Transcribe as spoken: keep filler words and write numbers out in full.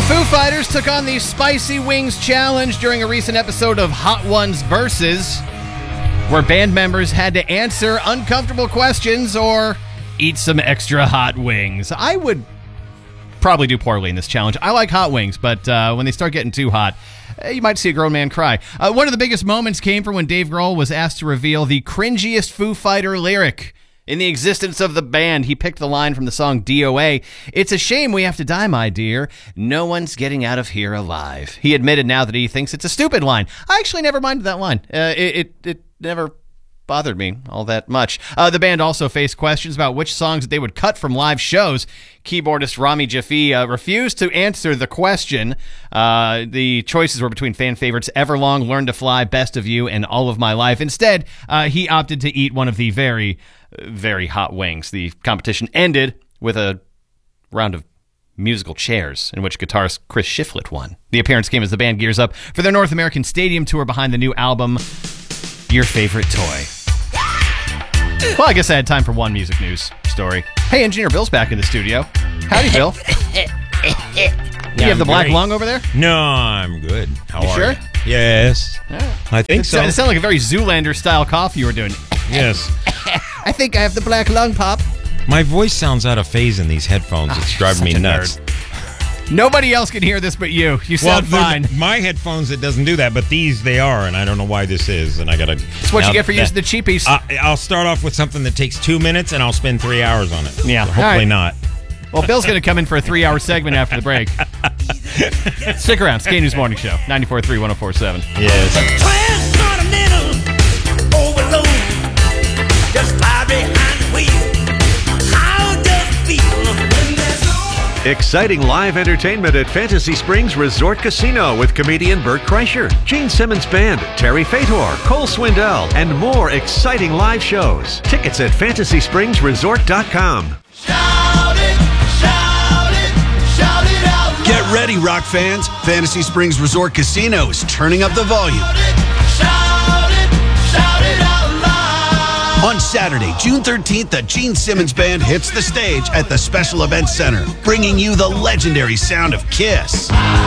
Foo Fighters took on the Spicy Wings Challenge during a recent episode of Hot Ones Versus, where band members had to answer uncomfortable questions or eat some extra hot wings. I would probably do poorly in this challenge. I like hot wings, but uh, when they start getting too hot, uh, you might see a grown man cry. Uh, one of the biggest moments came from when Dave Grohl was asked to reveal the cringiest Foo Fighter lyric in the existence of the band. He picked the line from the song D O A. "It's a shame we have to die, my dear. No one's getting out of here alive." He admitted now that he thinks it's a stupid line. I actually never minded that line. Uh, it, it, it never bothered me all that much. Uh, the band also faced questions about which songs that they would cut from live shows. Keyboardist Rami Jaffee uh, refused to answer the question. Uh, the choices were between fan favorites Everlong, Learn to Fly, Best of You, and All of My Life. Instead, uh, he opted to eat one of the very, very hot wings. The competition ended with a round of musical chairs in which guitarist Chris Shiflett won. The appearance came as the band gears up for their North American stadium tour behind the new album, Your Favorite Toy. Well, I guess I had time for one music news story. Hey, Engineer Bill's back in the studio. Howdy, Bill. Yeah, you have I'm the black great. lung over there? No, I'm good. How You are sure? you? Yes. Yeah. I think It so. sounded sound like a very Zoolander-style cough you were doing. Yes. I think I have the black lung, Pop. My voice sounds out of phase in these headphones. It's driving me such a nuts. Nobody else can hear this but you. You Well, sound they're- fine. my headphones, it doesn't do that, but these, they are, and I don't know why this is, and I gotta... That's what you get for using the cheapies. Uh, I'll start off with something that takes two minutes, and I'll spend three hours on it. Yeah. So hopefully All right. not. Well, Bill's going to come in for a three-hour segment after the break. Stick around. Sky News Morning Show, ninety-four point three, one oh four point seven. Yes. Transcontinental overload. Just lie behind the wheel. How does it feel when there's no... Exciting live entertainment at Fantasy Springs Resort Casino with comedian Bert Kreischer, Gene Simmons Band, Terry Fator, Cole Swindell, and more exciting live shows. Tickets at fantasy springs resort dot com. Shout it, shout it, shout it out loud. Get ready, rock fans. Fantasy Springs Resort Casino is turning up the volume. Shout it, shout it, shout it out loud. On Saturday, June thirteenth, the Gene Simmons Band hits the stage at the Special Events Center, bringing you the legendary sound of Kiss.